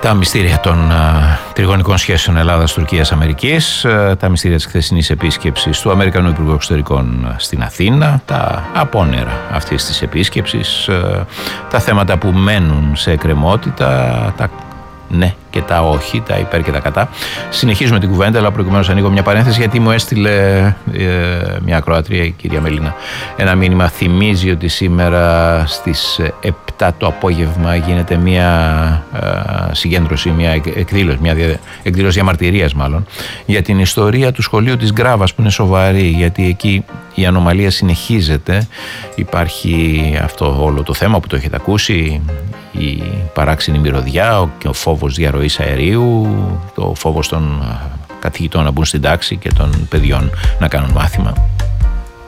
Τα μυστήρια των τριγωνικών σχέσεων Ελλάδας-Τουρκίας-Αμερικής, τα μυστήρια της χθεσινής επίσκεψης του Αμερικανού Υπουργού Εξωτερικών στην Αθήνα, τα απόνερα αυτής της επίσκεψης, τα θέματα που μένουν σε εκκρεμότητα, τα ναι και τα όχι, τα υπέρ και τα κατά. Συνεχίζουμε την κουβέντα, αλλά προηγουμένως ανοίγω μια παρένθεση, γιατί μου έστειλε μια ακροάτρια, η κυρία Μελίνα, ένα μήνυμα. Θυμίζει ότι σήμερα στις 7 το απόγευμα γίνεται μια συγκέντρωση, μια εκδήλωση διαμαρτυρίας μάλλον, για την ιστορία του σχολείου της Γκράβας, που είναι σοβαρή, γιατί εκεί η ανομαλία συνεχίζεται. Υπάρχει αυτό όλο το θέμα που το έχετε ακούσει, η παράξενη μυρωδιά και ο φόβος διαρροής αερίου, το φόβος των καθηγητών να μπουν στην τάξη και των παιδιών να κάνουν μάθημα.